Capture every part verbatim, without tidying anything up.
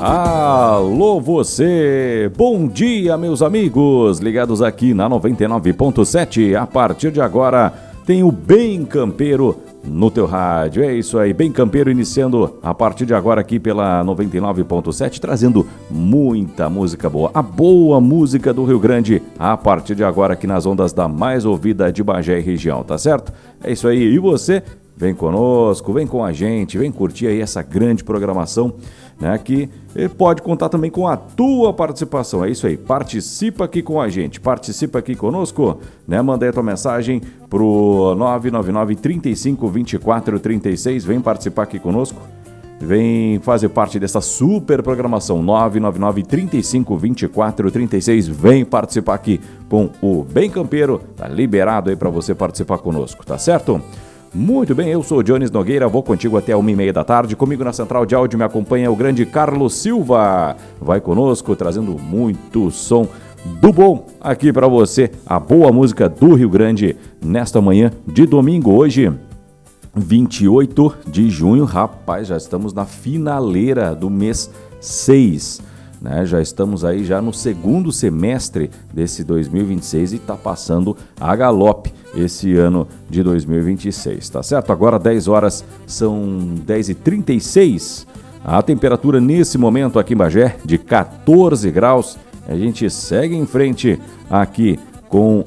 Alô você, bom dia meus amigos, ligados aqui na noventa e nove ponto sete, a partir de agora tem o Bem Campeiro no teu rádio, é isso aí, Bem Campeiro iniciando a partir de agora aqui pela noventa e nove ponto sete, trazendo muita música boa, a boa música do Rio Grande, a partir de agora aqui nas ondas da mais ouvida de Bagé e região, tá certo? É isso aí, e você? Vem conosco, vem com a gente, vem curtir aí essa grande programação, né, que pode contar também com a tua participação, é isso aí, participa aqui com a gente, participa aqui conosco, né, manda aí a tua mensagem pro nove nove nove, trinta e cinco, vinte e quatro, trinta e seis, vem participar aqui conosco, vem fazer parte dessa super programação, nove nove nove, trinta e cinco, vinte e quatro, trinta e seis, vem participar aqui com o Bem Campeiro, tá liberado aí para você participar conosco, tá certo? Muito bem, eu sou o Jones Nogueira, vou contigo até uma e meia da tarde. Comigo na central de áudio me acompanha o grande Carlos Silva. Vai conosco, trazendo muito som do bom aqui para você. A boa música do Rio Grande nesta manhã de domingo. Hoje, vinte e oito de junho. Rapaz, já estamos na finaleira do mês seis. Né, já estamos aí já no segundo semestre desse dois mil e vinte e seis e está passando a galope esse ano de dois mil e vinte e seis, tá certo? Agora dez horas, são dez e trinta e seis, a temperatura nesse momento aqui em Bagé de quatorze graus, a gente segue em frente aqui com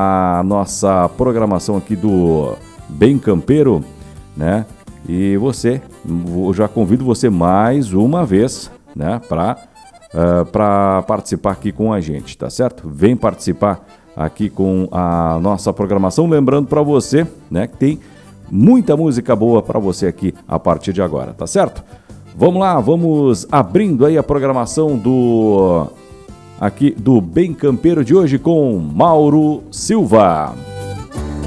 a nossa programação aqui do Bem Campeiro, né? E você, eu já convido você mais uma vez, né, para Uh, para participar aqui com a gente, tá certo? Vem participar aqui com a nossa programação, lembrando para você, né, que tem muita música boa para você aqui a partir de agora, tá certo? Vamos lá, vamos abrindo aí a programação do aqui do Bem Campeiro de hoje com Mauro Silva.